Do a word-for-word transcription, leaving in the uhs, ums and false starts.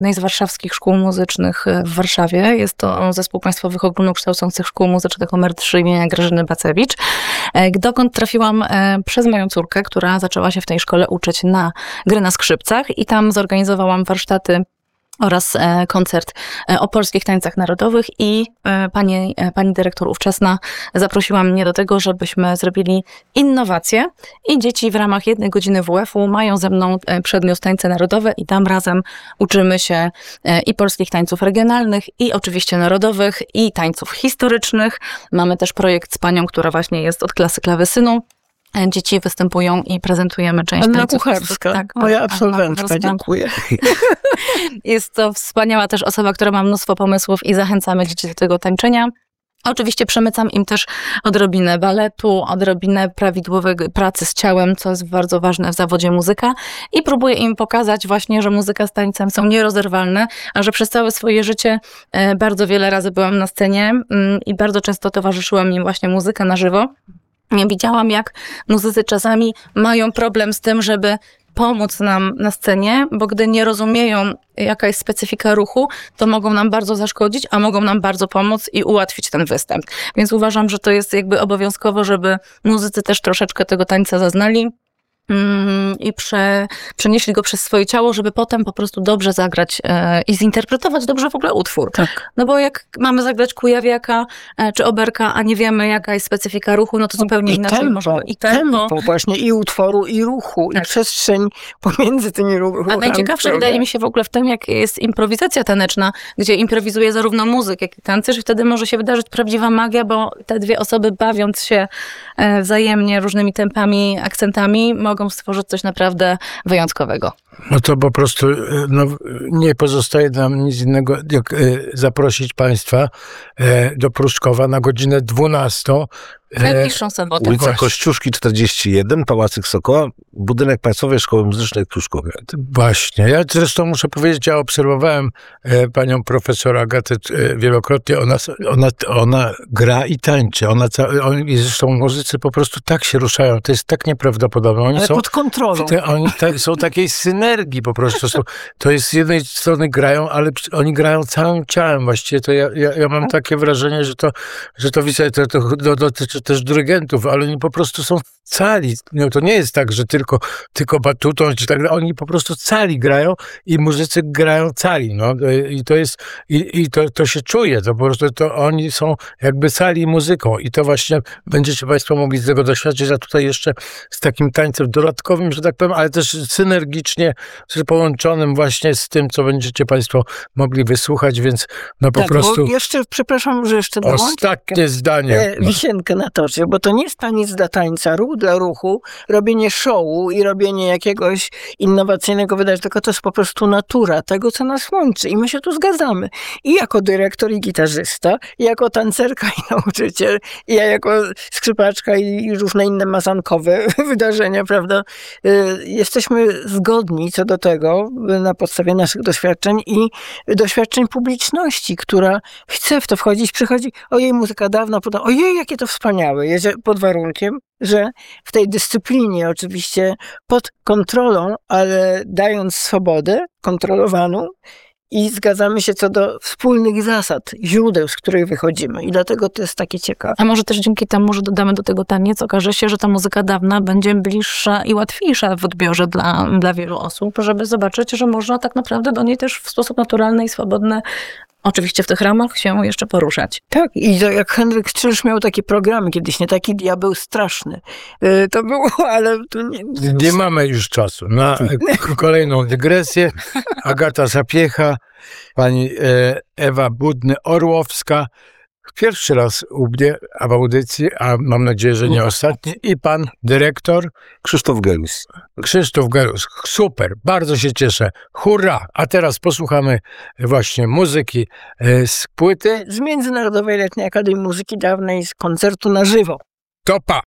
jednej z warszawskich szkół muzycznych w Warszawie. Jest to Zespół Państwowych Ogólnokształcących Szkół Muzycznych numer trzy imienia Grażyny Bacewicz, dokąd trafiłam przez moją córkę, która zaczęła się w tej szkole uczyć na gry na skrzypcach i tam zorganizowałam warsztaty oraz koncert o polskich tańcach narodowych i pani, pani dyrektor ówczesna zaprosiła mnie do tego, żebyśmy zrobili innowacje i dzieci w ramach jednej godziny W F-u mają ze mną przedmiot tańce narodowe i tam razem uczymy się i polskich tańców regionalnych i oczywiście narodowych i tańców historycznych. Mamy też projekt z panią, która właśnie jest od klasy klawesynu. Dzieci występują i prezentujemy część Anna tańców. Kucharska, tak, moja absolwentka, dziękuję. Jest to wspaniała też osoba, która ma mnóstwo pomysłów i zachęcamy dzieci do tego tańczenia. Oczywiście przemycam im też odrobinę baletu, odrobinę prawidłowej pracy z ciałem, co jest bardzo ważne w zawodzie muzyka i próbuję im pokazać właśnie, że muzyka z tańcem są nierozerwalne, a że przez całe swoje życie bardzo wiele razy byłam na scenie i bardzo często towarzyszyła mi właśnie muzyka na żywo. Ja widziałam, jak muzycy czasami mają problem z tym, żeby pomóc nam na scenie, bo gdy nie rozumieją, jaka jest specyfika ruchu, to mogą nam bardzo zaszkodzić, a mogą nam bardzo pomóc i ułatwić ten występ. Więc uważam, że to jest jakby obowiązkowo, żeby muzycy też troszeczkę tego tańca zaznali i prze, przenieśli go przez swoje ciało, żeby potem po prostu dobrze zagrać e, i zinterpretować dobrze w ogóle utwór. Tak. No bo jak mamy zagrać kujawiaka e, czy oberka, a nie wiemy, jaka jest specyfika ruchu, no to zupełnie I inaczej tempo, może. I tempo. tempo właśnie i utworu, i ruchu, tak. I przestrzeń pomiędzy tymi ruchami. A najciekawsze wydaje mi się w ogóle w tym, jak jest improwizacja taneczna, gdzie improwizuje zarówno muzyk, jak i tancerz i wtedy może się wydarzyć prawdziwa magia, bo te dwie osoby, bawiąc się e, wzajemnie różnymi tempami, akcentami, mogą stworzyć coś naprawdę wyjątkowego. No to po prostu no, nie pozostaje nam nic innego, jak zaprosić Państwa do Pruszkowa na godzinę dwunastą. Najbliższą sobotę. Ulica Właśnie. Kościuszki czterdzieści jeden, Pałacyk Sokoła, budynek Państwowej Szkoły Muzycznej w Pruszkowie. Właśnie. Ja zresztą muszę powiedzieć, ja obserwowałem e, panią profesor Agatę e, wielokrotnie. Ona, ona, ona gra i tańczy. Ona, on, i zresztą muzycy po prostu tak się ruszają. To jest tak nieprawdopodobne. Oni Ale są pod kontrolą. Te, oni te, są takiej synergii po prostu. Są, to jest z jednej strony grają, ale oni grają całym ciałem. Właściwie to ja, ja, ja mam takie wrażenie, że to, że to widzę, to, to, to dotyczy też dyrygentów, ale oni po prostu są cali. No, to nie jest tak, że tylko, tylko batutą, czy tak, oni po prostu cali grają i muzycy grają cali. No. I to jest, i, i to, to się czuje, to po prostu to oni są jakby cali muzyką i to właśnie będziecie Państwo mogli z tego doświadczyć, a tutaj jeszcze z takim tańcem dodatkowym, że tak powiem, ale też synergicznie połączonym właśnie z tym, co będziecie Państwo mogli wysłuchać, więc no po tak, prostu... Bo jeszcze, przepraszam, że jeszcze dołączę. Ostatnie zdanie. E, wisienkę na torcie, bo to nie jest taniec dla tańca, ruch dla ruchu, robienie showu i robienie jakiegoś innowacyjnego wydarzenia, tylko to jest po prostu natura tego, co nas łączy i my się tu zgadzamy. I jako dyrektor i gitarzysta, i jako tancerka i nauczyciel, i ja jako skrzypaczka i, i różne inne mazankowe wydarzenia, prawda? Y, jesteśmy zgodni co do tego na podstawie naszych doświadczeń i doświadczeń publiczności, która chce w to wchodzić, przychodzi, ojej, muzyka dawna, potem, ojej, jakie to wspaniałe, pod warunkiem, że w tej dyscyplinie oczywiście pod kontrolą, ale dając swobodę kontrolowaną i zgadzamy się co do wspólnych zasad, źródeł, z których wychodzimy. I dlatego to jest takie ciekawe. A może też dzięki temu, że dodamy do tego taniec, okaże się, że ta muzyka dawna będzie bliższa i łatwiejsza w odbiorze dla, dla wielu osób, żeby zobaczyć, że można tak naprawdę do niej też w sposób naturalny i swobodny, oczywiście w tych ramach, się jeszcze poruszać. Tak, i to jak Henryk Strzyż miał takie programy kiedyś, nie taki diabeł straszny. Yy, to było, ale to nie... Nie mamy już czasu na kolejną dygresję. Agata Zapiecha, pani Ewa Budny-Orłowska. Pierwszy raz u mnie w audycji, a mam nadzieję, że nie ostatni. I pan dyrektor Krzysztof Gerus. Krzysztof Gerus. Super, bardzo się cieszę. Hurra! A teraz posłuchamy właśnie muzyki z płyty. Z Międzynarodowej Letniej Akademii Muzyki Dawnej, z koncertu na żywo. To pa!